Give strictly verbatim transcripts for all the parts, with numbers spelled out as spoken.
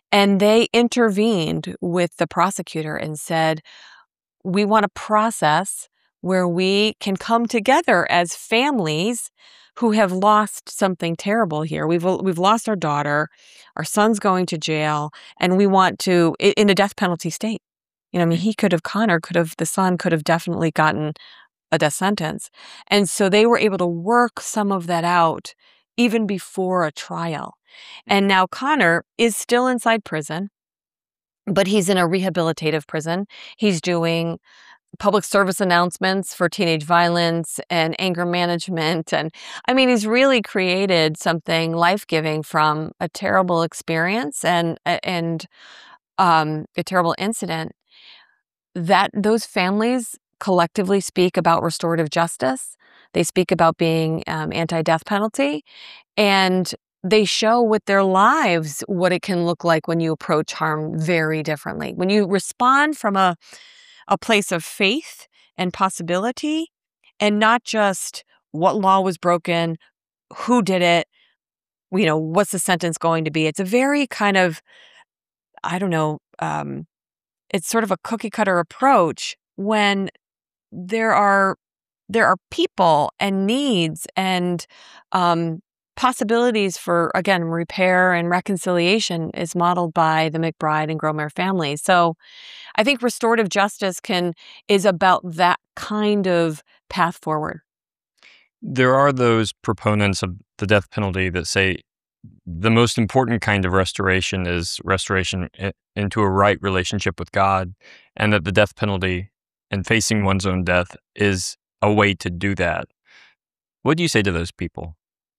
And they intervened with the prosecutor and said, we want a process where we can come together as families who have lost something terrible here. We've we've lost our daughter, our son's going to jail, and we want to, in a death penalty state. You know, I mean, he could have, Connor could have, the son could have definitely gotten a death sentence. And so they were able to work some of that out even before a trial. And now Connor is still inside prison, but he's in a rehabilitative prison. He's doing public service announcements for teenage violence and anger management. And I mean, he's really created something life-giving from a terrible experience and, and um, a terrible incident. That those families collectively speak about restorative justice. They speak about being um, anti-death penalty, and they show with their lives what it can look like when you approach harm very differently. When you respond from a, a place of faith and possibility, and not just what law was broken, who did it, you know, what's the sentence going to be. It's a very kind of, I don't know, um, it's sort of a cookie cutter approach when there are there are people and needs and um, possibilities for, again, repair and reconciliation is modeled by the McBride and Grosmere families. So I think restorative justice can is about that kind of path forward. There are those proponents of the death penalty that say the most important kind of restoration is restoration into a right relationship with God, and that the death penalty and facing one's own death is a way to do that. What do you say to those people?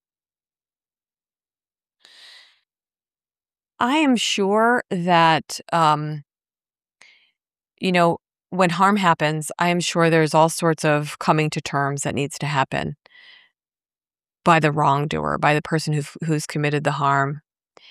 I am sure that, um, you know, when harm happens, I am sure there's all sorts of coming to terms that needs to happen by the wrongdoer, by the person who's, who's committed the harm.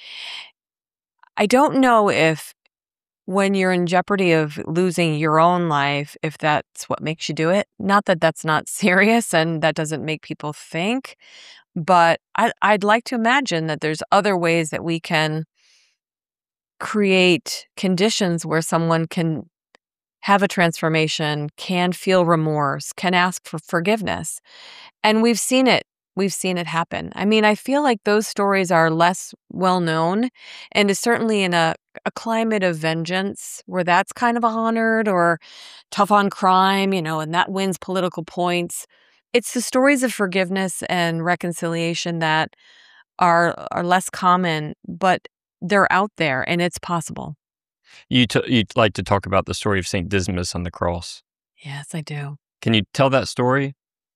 I don't know if when you're in jeopardy of losing your own life, if that's what makes you do it. Not that that's not serious and that doesn't make people think, but I, I'd like to imagine that there's other ways that we can create conditions where someone can have a transformation, can feel remorse, can ask for forgiveness. And we've seen it. We've seen it happen. I mean, I feel like those stories are less well known, and is certainly in a, a climate of vengeance where that's kind of honored, or tough on crime, you know, and that wins political points. It's the stories of forgiveness and reconciliation that are are less common, but they're out there and it's possible. You t- you'd like to talk about the story of Saint Dismas on the cross. Yes, I do. Can you tell that story?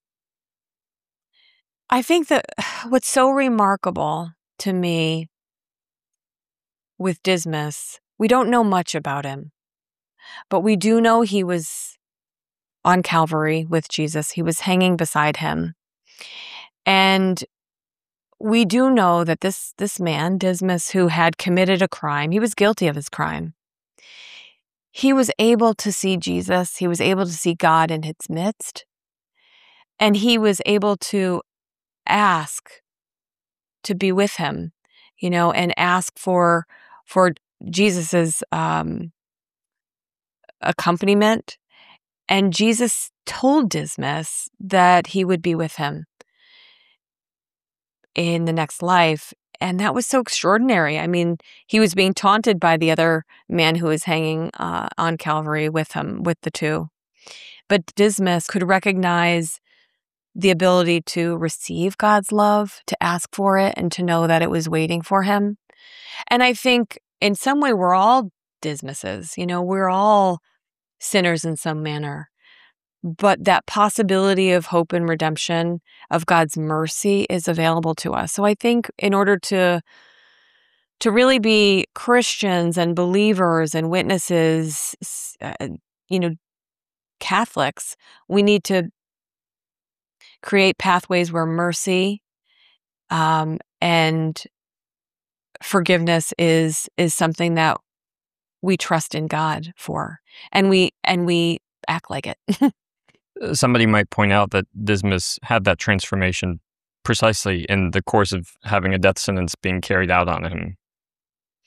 I think that what's so remarkable to me with Dismas, we don't know much about him, but we do know he was on Calvary with Jesus. He was hanging beside him. And we do know that this, this man, Dismas, who had committed a crime, he was guilty of his crime. He was able to see Jesus. He was able to see God in his midst. And he was able to ask to be with him, you know, and ask for for Jesus's um, accompaniment. And Jesus told Dismas that he would be with him in the next life. And that was so extraordinary. I mean, he was being taunted by the other man who was hanging uh, on Calvary with him, with the two. But Dismas could recognize the ability to receive God's love, to ask for it, and to know that it was waiting for him. And I think in some way we're all Dismases, you know, we're all sinners in some manner. But that possibility of hope and redemption, of God's mercy, is available to us. So I think in order to to really be Christians and believers and witnesses, uh, you know, Catholics, we need to create pathways where mercy um, and forgiveness is is something that we trust in God for, and we and we act like it. Somebody might point out that Dismas had that transformation precisely in the course of having a death sentence being carried out on him.